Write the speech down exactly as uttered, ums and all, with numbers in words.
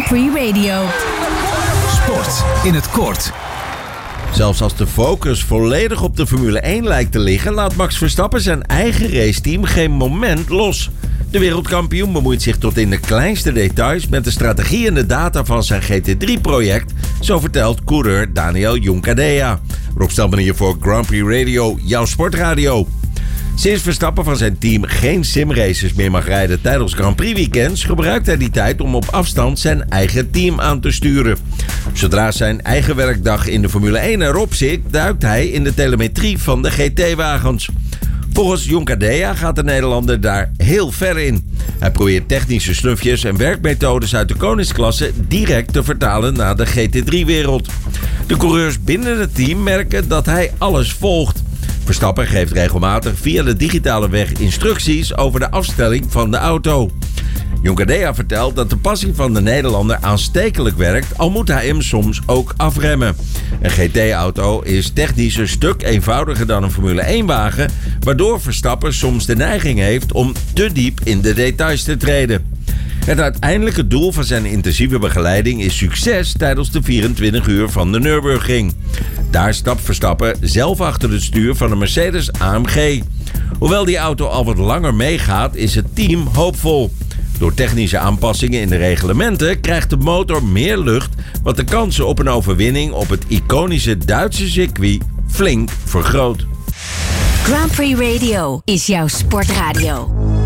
Prix Radio. Sport in het kort. Zelfs als de focus volledig op de Formule één lijkt te liggen, laat Max Verstappen zijn eigen raceteam geen moment los. De wereldkampioen bemoeit zich tot in de kleinste details met de strategie en de data van zijn G T drie project, zo vertelt coureur Daniel Juncadella. Rob Stelman hier voor Grand Prix Radio, jouw sportradio. Sinds Verstappen van zijn team geen simraces meer mag rijden tijdens Grand Prix weekends, gebruikt hij die tijd om op afstand zijn eigen team aan te sturen. Zodra zijn eigen werkdag in de Formule één erop zit, duikt hij in de telemetrie van de G T-wagens. Volgens Juncadella gaat de Nederlander daar heel ver in. Hij probeert technische snufjes en werkmethodes uit de koningsklasse direct te vertalen naar de G T drie-wereld. De coureurs binnen het team merken dat hij alles volgt. Verstappen geeft regelmatig via de digitale weg instructies over de afstelling van de auto. Juncadella vertelt dat de passie van de Nederlander aanstekelijk werkt, al moet hij hem soms ook afremmen. Een G T-auto is technisch een stuk eenvoudiger dan een Formule één-wagen, waardoor Verstappen soms de neiging heeft om te diep in de details te treden. Het uiteindelijke doel van zijn intensieve begeleiding is succes tijdens de vierentwintig uur van de Nürburgring. Daar stapt Verstappen zelf achter het stuur van een Mercedes A M G. Hoewel die auto al wat langer meegaat, is het team hoopvol. Door technische aanpassingen in de reglementen krijgt de motor meer lucht, wat de kansen op een overwinning op het iconische Duitse circuit flink vergroot. Grand Prix Radio is jouw sportradio.